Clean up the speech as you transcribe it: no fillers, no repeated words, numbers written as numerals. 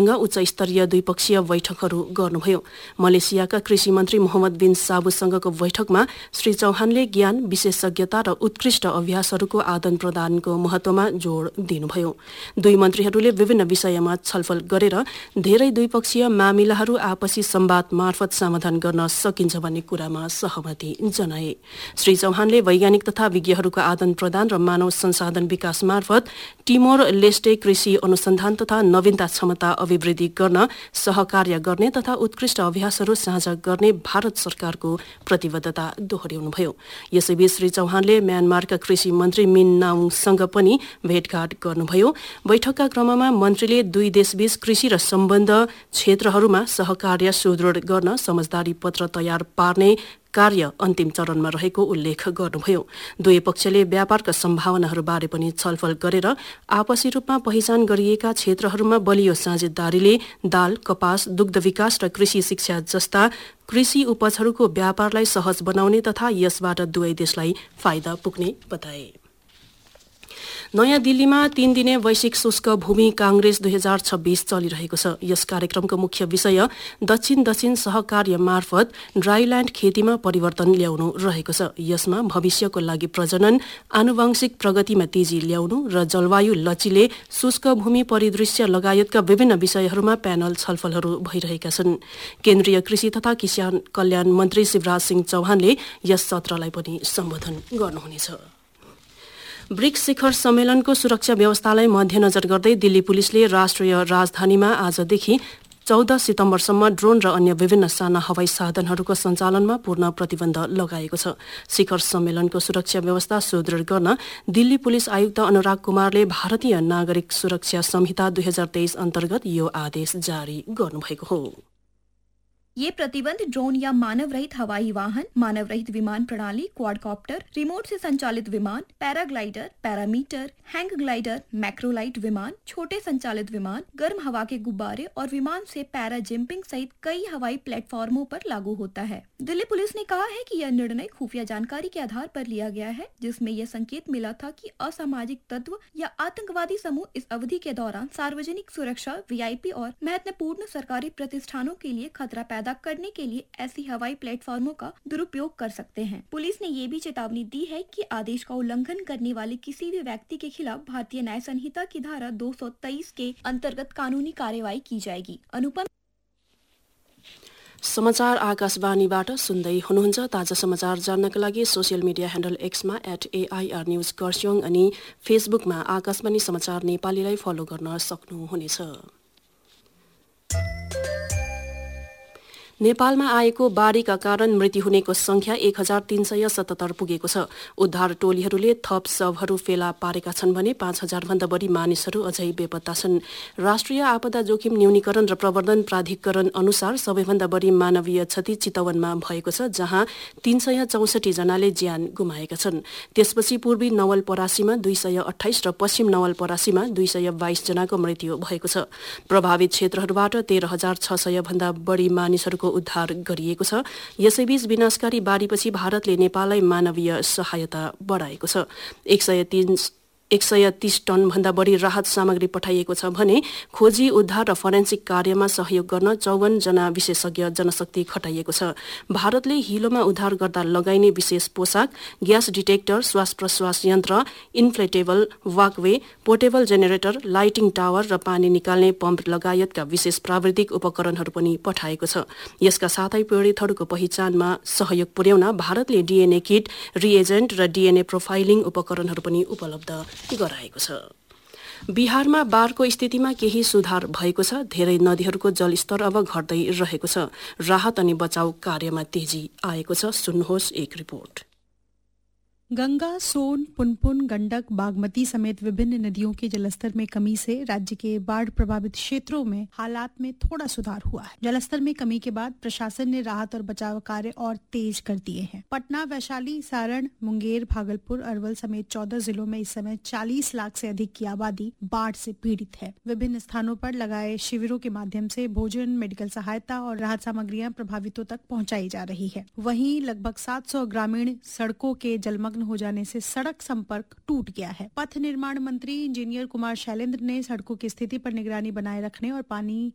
उच्च स्तरीय द्विपक्षीय बैठकहरू गर्नुभयो। मलेसियाका कृषि मन्त्री मोहम्मद बिन साबुसँगको बैठकमा श्री चौहानले ज्ञान, विशेषज्ञता र उत्कृष्ट अभ्यासहरूको आदान प्रदानको महत्वमा जोड दिनुभयो। दुई मन्त्रीहरूले विभिन्न विषयमा छलफल गरेर धेरै द्विपक्षीय मामिलाहरू आपसी संवाद मार्फत समाधान गर्न सकिन्छ भन्ने कुरामा सहमति जनाए। श्री चौहानले वैज्ञानिक तथा विज्ञहरूको आदान प्रदान र मानव संसाधन विकास मार्फत टिमोर लेस्टे कृषि अनुसन्धान तथा नवीनता क्षमता अभिवृद्धि गर्न सहकार्य गर्ने तथा उत्कृष्ट अभ्यासहरू साझा गर्ने भारत सरकारको प्रतिबद्धता दोहोर्याउनुभयो। यसैबीच श्री चौहानले म्यानमारका कृषि मन्त्री मिन नाउङसँग पनि भेटघाट गर्नुभयो। बैठकका क्रममा मन्त्रीले दुई देशबीच कृषि र सम्बन्ध क्षेत्रहरूमा सहकार्य सुदृढ गर्न समझदारी पत्र तयार पार्ने कार्य अन्तिम चरणमा रहेको उल्लेख गर्नुभयो। दुवै पक्षले व्यापारका सम्भावनाहरूबारे पनि छलफल गरेर आपसी रूपमा पहिचान गरिएका क्षेत्रहरूमा बलियो साझेदारीले दाल, कपास, दुग्ध विकास र कृषि शिक्षा जस्ता कृषि उपजहरूको व्यापारलाई सहज बनाउने तथा यसबाट दुवै देशलाई फाइदा पुग्ने बताए। नयाँ दिल्लीमा 3 दिने वैश्विक शुष्क भूमि कांग्रेस 2026 चलिरहेको छ। यस कार्यक्रमको मुख्य विषय दक्षिण सहकार्य मार्फत ड्राईल्याण्ड खेतीमा परिवर्तन ल्याउनु रहेको छ। यसमा भविष्यको लागि प्रजनन, आनुवंशिक प्रगतिमा तेजी ल्याउनु र जलवायु लचिले शुष्क भूमि परिदृश्य लगायतका विभिन्न विषयहरूमा प्यानल छलफलहरू भइरहेका छन्। केन्द्रीय कृषि तथा किसान कल्याण मन्त्री शिवराज सिंह चौहानले यस सत्रलाई पनि सम्बोधन गर्नुहुनेछ। ब्रिक्स शिखर सम्मेलनको सुरक्षा व्यवस्थालाई मध्यनजर गर्दै दिल्ली पुलिसले राष्ट्रिय राजधानीमा आजदेखि 14 सितम्बरसम्म ड्रोन र अन्य विभिन्न साना हवाई साधनहरूको सञ्चालनमा पूर्ण प्रतिबन्ध लगाएको छ। शिखर सम्मेलनको सुरक्षा व्यवस्था सुदृढ गर्न दिल्ली पुलिस आयुक्त अनुराग कुमारले भारतीय नागरिक सुरक्षा संहिता 2023 अन्तर्गत यो आदेश जारी गर्नुभएको हो। ये प्रतिबंध ड्रोन या मानव रहित हवाई वाहन, मानव रहित विमान प्रणाली, क्वाडकॉप्टर, रिमोट से संचालित विमान, पैराग्लाइडर, पैरामीटर, हैंग ग्लाइडर, मैक्रोलाइट विमान, छोटे संचालित विमान, गर्म हवा के गुब्बारे और विमान से पैरा जंपिंग सहित कई हवाई प्लेटफॉर्मों पर लागू होता है। दिल्ली पुलिस ने कहा है कि यह निर्णय खुफिया जानकारी के आधार पर लिया गया है, जिसमें यह संकेत मिला था कि असामाजिक तत्व या आतंकवादी समूह इस अवधि के दौरान सार्वजनिक सुरक्षा, वीआईपी और महत्वपूर्ण सरकारी प्रतिष्ठानों के लिए खतरा पैदा करने के लिए ऐसी हवाई प्लेटफॉर्मों का दुरुपयोग कर सकते हैं। पुलिस ने ये भी चेतावनी दी है कि आदेश का उल्लंघन करने वाले किसी भी व्यक्ति के खिलाफ भारतीय न्याय संहिता की धारा 223 के अंतर्गत कानूनी कार्यवाही की जाएगी। अनुपम समाचार आकाशवाणीबाट सुन्दै हुनुहुन्छ। ताजा समाचार जान्नका लागि social media handle एक्समा @AIR news कर्स्योङ अनि फेसबुकमा आकाशवाणी समाचार नेपालीलाई फलो गर्न सक्नुहुनेछ। नेपालमा आएको बाढीका कारण मृत्यु हुनेको संख्या 1377 पुगेको छ। उद्धार टोलीहरूले थप शवहरू फेला पारेका छन् भने 5000 भन्दा बढी मानिसहरू अझै बेपत्ता छन्। राष्ट्रिय आपदा जोखिम न्यूनीकरण र प्रवर्धन प्राधिकरण अनुसार सबैभन्दा बढी मानवीय क्षति चितवनमा भएको छ, जहाँ 364 जनाले ज्यान गुमाएका छन्। त्यसपछि पूर्वी नवलपरासीमा 228 र पश्चिम नवलपरासीमा 222 जनाको मृत्यु भएको छ। प्रभावित क्षेत्रहरूबाट 13600 भन्दा बढी मानिसहरूको उद्धार गरिएको छ। यसैबीच विनाशकारी बाढीपछि भारतले नेपाललाई मानवीय सहायता बढाएको छ। 130 टन भन्दा बढी राहत सामग्री पठाइएको छ भने खोजी, उद्धार र फरेन्सिक कार्यमा सहयोग गर्न 54 जना विशेषज्ञ जनशक्ति खटाइएको छ। भारतले हिलोमा उद्धार गर्दा लगाइने विशेष पोसाक, ग्यास डिटेक्टर, श्वास प्रश्वास यन्त्र, inflatable वाकवे, portable generator, lighting tower र पानी निकाल्ने पम्प लगायतका विशेष प्राविधिक उपकरणहरू पनि पठाएको छ। यसका साथै पीडितहरूको पहिचानमा सहयोग पुर्याउन भारतले डीएनए किट, रिएजेन्ट र डीएनए प्रोफाइलिङ उपकरणहरू पनि उपलब्ध गराएको छ। बिहारमा बाढको स्थितिमा केही सुधार भएको छ। धेरै नदीहरूको जलस्तर अब घट्दै रहेको छ। राहत अनि बचाउ कार्यमा तेजी आएको छ। सुन्नुहोस् एक रिपोर्ट। गंगा, सोन, पुनपुन, गंडक, बागमती समेत विभिन्न नदियों के जलस्तर में कमी से राज्य के बाढ़ प्रभावित क्षेत्रों में हालात में थोड़ा सुधार हुआ है। जलस्तर में कमी के बाद प्रशासन ने राहत और बचाव कार्य और तेज कर दिए हैं। पटना, वैशाली, सारण, मुंगेर, भागलपुर, अरवल समेत 14 जिलों में इस समय 40 लाख से अधिक की आबादी बाढ़ से पीड़ित है। विभिन्न स्थानों पर लगाए शिविरों के माध्यम से भोजन, मेडिकल सहायता और राहत सामग्रियां प्रभावितों तक पहुँचाई जा रही है। वहीं लगभग 700 ग्रामीण सड़कों के जलमग्न हो जाने से सड़क संपर्क टूट गया है। पथ निर्माण मंत्री इंजीनियर कुमार शैलेंद्र ने सड़कों की स्थिति पर निगरानी बनाए रखने और पानी